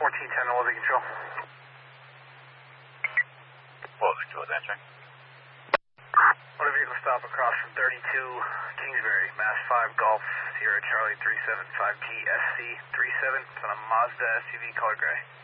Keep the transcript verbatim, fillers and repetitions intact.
fourteen ten, what was the control? What was the control, answering? Motor vehicle stop across from thirty-two Kingsbury, Mass five Golf, Sierra Charlie three seven five G S C three seven. It's on a Mazda S U V, color gray.